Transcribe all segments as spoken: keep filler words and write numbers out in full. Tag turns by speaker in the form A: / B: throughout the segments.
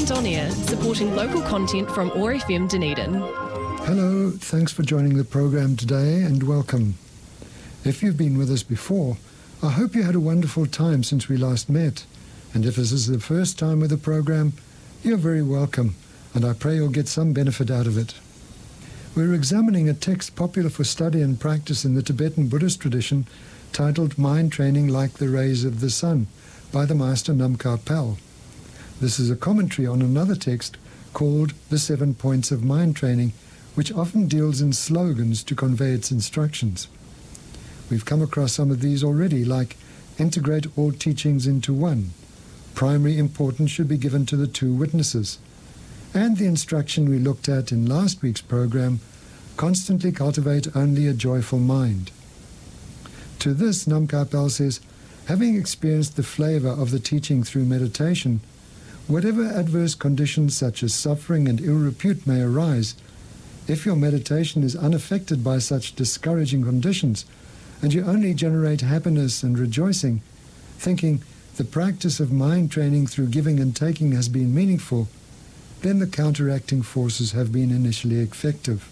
A: Advent On Air, supporting local content from O A R F M Dunedin.
B: Hello, thanks for joining the program today and welcome. If you've been with us before, I hope you had a wonderful time since we last met. And if this is the first time with the program, you're very welcome, and I pray you'll get some benefit out of it. We're examining a text popular for study and practice in the Tibetan Buddhist tradition titled Mind Training Like the Rays of the Sun by the Master Namkha Pel. This is a commentary on another text called The Seven Points of Mind Training, which often deals in slogans to convey its instructions. We've come across some of these already, like integrate all teachings into one, primary importance should be given to the two witnesses, and the instruction we looked at in last week's program, constantly cultivate only a joyful mind. To this, Namkha Pel says, having experienced the flavor of the teaching through meditation, whatever adverse conditions such as suffering and ill repute may arise, if your meditation is unaffected by such discouraging conditions, and you only generate happiness and rejoicing, thinking the practice of mind training through giving and taking has been meaningful, then the counteracting forces have been initially effective.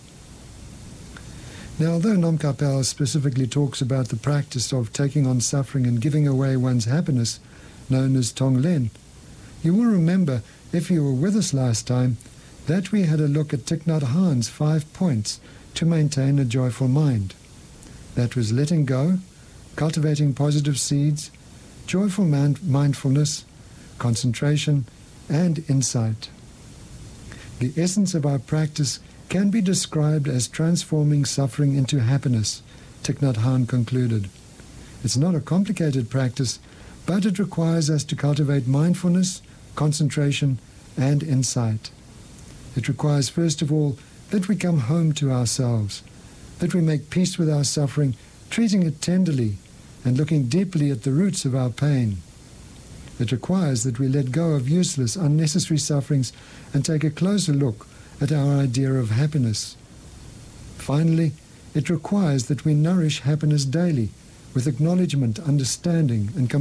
B: Now, although Namkha Pel specifically talks about the practice of taking on suffering and giving away one's happiness, known as Tonglen, you will remember, if you were with us last time, that we had a look at Thich Nhat Hanh's five points to maintain a joyful mind. That was letting go, cultivating positive seeds, joyful mind mindfulness, concentration, and insight. The essence of our practice can be described as transforming suffering into happiness, Thich Nhat Hanh concluded. It's not a complicated practice, but it requires us to cultivate mindfulness, concentration, and insight. It requires, first of all, that we come home to ourselves, that we make peace with our suffering, treating it tenderly and looking deeply at the roots of our pain. It requires that we let go of useless, unnecessary sufferings and take a closer look at our idea of happiness. Finally, it requires that we nourish happiness daily with acknowledgement, understanding, and compassion.